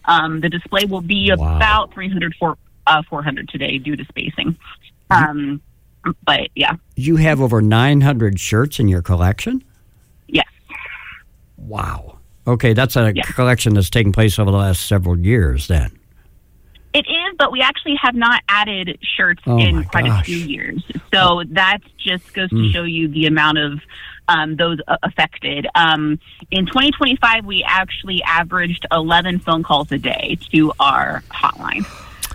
The display will be about 400 today due to spacing. But yeah. You have over 900 shirts in your collection? Yes. Wow. Okay, that's a collection that's taken place over the last several years then. It is, but we actually have not added shirts in quite a few years. So that just goes to show you the amount of those affected. In 2025, we actually averaged 11 phone calls a day to our hotline.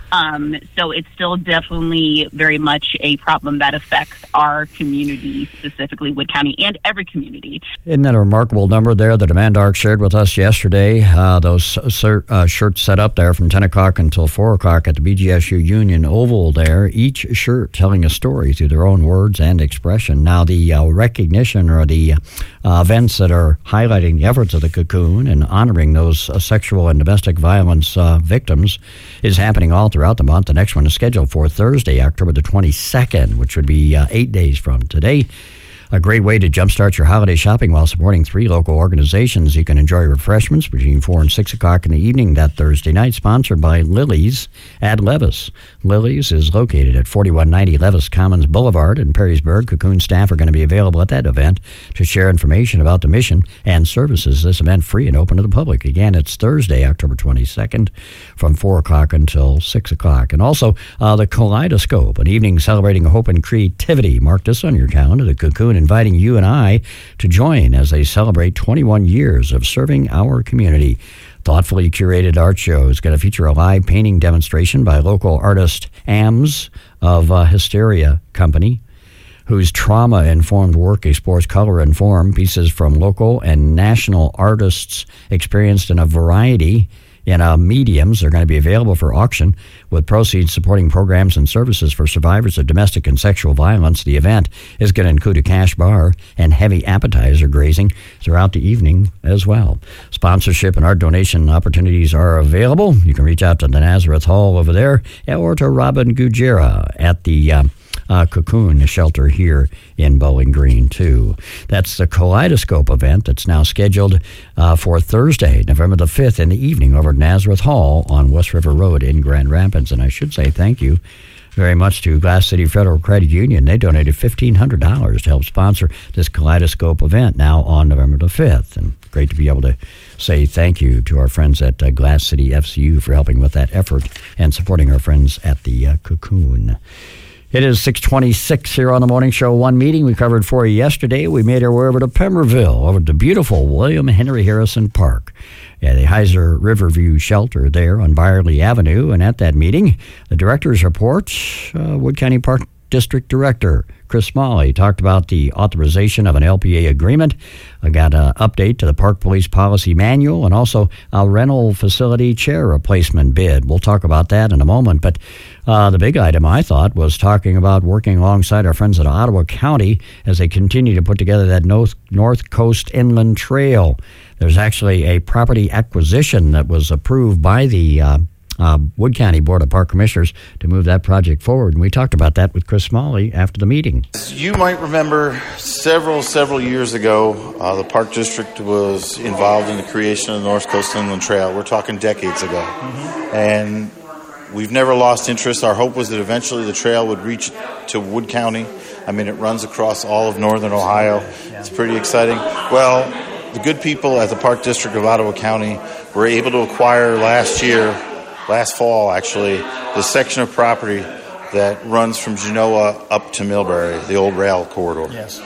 So it's still definitely very much a problem that affects our community, specifically Wood County, and every community. Isn't that a remarkable number there that Amanda Ark shared with us yesterday? Those shirts set up there from 10 o'clock until 4 o'clock at the BGSU Union Oval there, each shirt telling a story through their own words and expression. Now, the recognition or the events that are highlighting the efforts of the Cocoon and honoring those sexual and domestic violence victims is happening all throughout the month. The next one is scheduled for Thursday, October the 22nd, which would be 8 days from today. A great way to jumpstart your holiday shopping while supporting 3 local organizations. You can enjoy refreshments between 4 and 6 o'clock in the evening that Thursday night, sponsored by Lily's at Levis. Lily's is located at 4190 Levis Commons Boulevard in Perrysburg. Cocoon staff are going to be available at that event to share information about the mission and services. This event free and open to the public. Again, it's Thursday, October 22nd from 4 o'clock until 6 o'clock. And also the Kaleidoscope, an evening celebrating hope and creativity. Mark this on your calendar. The Cocoon inviting you and I to join as they celebrate 21 years of serving our community. Thoughtfully curated art show is going to feature a live painting demonstration by local artist AMS of Hysteria Company, whose trauma-informed work explores color and form. Pieces from local and national artists experienced in a variety mediums are going to be available for auction, with proceeds supporting programs and services for survivors of domestic and sexual violence. The event is going to include a cash bar and heavy appetizer grazing throughout the evening as well. Sponsorship and art donation opportunities are available. You can reach out to the Nazareth Hall over there or to Robin Gujera at the Cocoon shelter here in Bowling Green, too. That's the Kaleidoscope event that's now scheduled for Thursday, November the 5th in the evening over at Nazareth Hall on West River Road in Grand Rapids. And I should say thank you very much to Glass City Federal Credit Union. They donated $1,500 to help sponsor this Kaleidoscope event now on November the 5th. And great to be able to say thank you to our friends at Glass City FCU for helping with that effort and supporting our friends at the Cocoon. It is 6:26 here on the Morning Show. One meeting we covered for you yesterday. We made our way over to Pemberville, over to beautiful William Henry Harrison Park, at the Heiser Riverview Shelter there on Byerly Avenue. And at that meeting, the director's report, Wood County Park District Director Chris Smalley talked about the authorization of an LPA agreement. I got an update to the Park Police Policy Manual and also a rental facility chair replacement bid. We'll talk about that in a moment. But the big item, I thought, was talking about working alongside our friends at Ottawa County as they continue to put together that North Coast Inland Trail. There's actually a property acquisition that was approved by the Wood County Board of Park Commissioners to move that project forward. And we talked about that with Chris Smalley after the meeting. You might remember several years ago, the Park District was involved in the creation of the North Coast Inland Trail. We're talking decades ago. Mm-hmm. And we've never lost interest. Our hope was that eventually the trail would reach to Wood County. I mean, it runs across all of northern Ohio. Yeah. It's pretty exciting. Well, the good people at the Park District of Ottawa County were able to acquire last fall, actually, the section of property that runs from Genoa up to Millbury, the old rail corridor. Yes.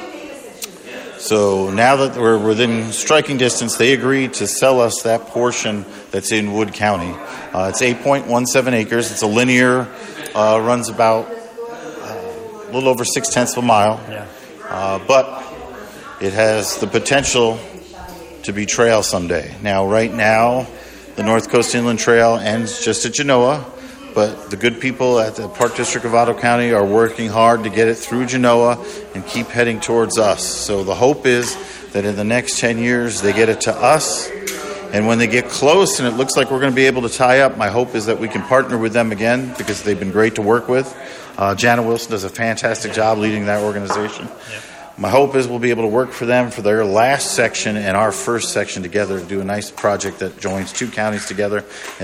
So now that we're within striking distance, they agreed to sell us that portion that's in Wood County. It's 8.17 acres. It's a linear, runs about a little over 0.6 of a mile. Yeah. But it has the potential to be trail someday. Now, right now, the North Coast Inland Trail ends just at Genoa, but the good people at the Park District of Ottawa County are working hard to get it through Genoa and keep heading towards us. So the hope is that in the next 10 years they get it to us, and when they get close and it looks like we're going to be able to tie up, my hope is that we can partner with them again because they've been great to work with. Jana Wilson does a fantastic job leading that organization. Yeah. My hope is we'll be able to work for them for their last section and our first section together to do a nice project that joins two counties together.